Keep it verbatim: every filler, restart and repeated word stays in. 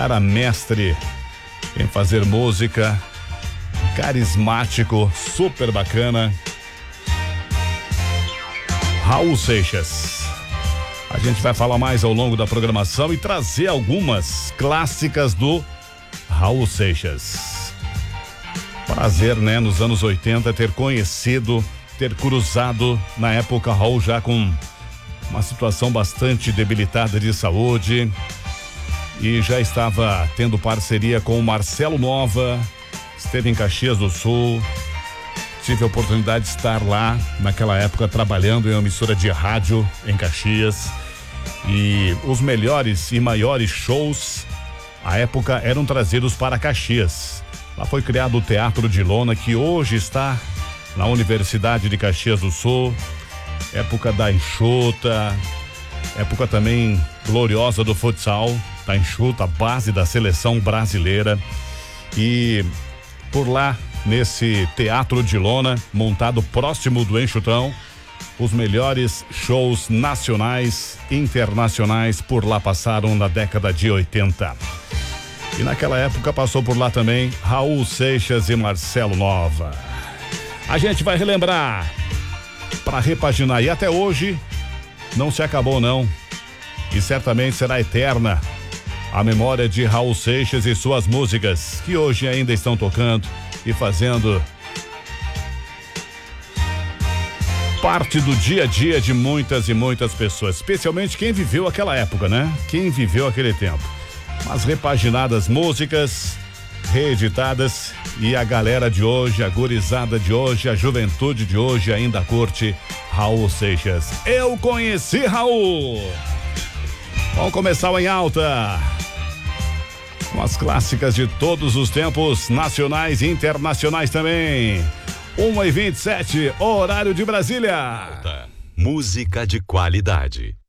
cara mestre em fazer música, carismático, super bacana, Raul Seixas. A gente vai falar mais ao longo da programação e trazer algumas clássicas do Raul Seixas. Prazer, né, nos anos oitenta, ter conhecido, ter cruzado, na época, Raul já com uma situação bastante debilitada de saúde e já estava tendo parceria com o Marcelo Nova, esteve em Caxias do Sul. Tive a oportunidade de estar lá naquela época trabalhando em uma emissora de rádio em Caxias, e os melhores e maiores shows à época eram trazidos para Caxias. Lá foi criado o Teatro de Lona, que hoje está na Universidade de Caxias do Sul. Época da enxuta, época também gloriosa do futsal, da enxuta, base da seleção brasileira. E por lá, nesse Teatro de Lona, montado próximo do Enxutão, os melhores shows nacionais, internacionais por lá passaram na década de oitenta. E naquela época passou por lá também Raul Seixas e Marcelo Nova. A gente vai relembrar para repaginar, e até hoje não se acabou não, e certamente será eterna a memória de Raul Seixas e suas músicas, que hoje ainda estão tocando e fazendo parte do dia a dia de muitas e muitas pessoas, especialmente quem viveu aquela época, né? Quem viveu aquele tempo. Mas repaginadas músicas, reeditadas, e a galera de hoje, a gurizada de hoje, a juventude de hoje ainda curte Raul Seixas. Eu conheci Raul. Vamos começar o Em Alta com as clássicas de todos os tempos, nacionais e internacionais também. uma e vinte e sete, horário de Brasília. Música de qualidade.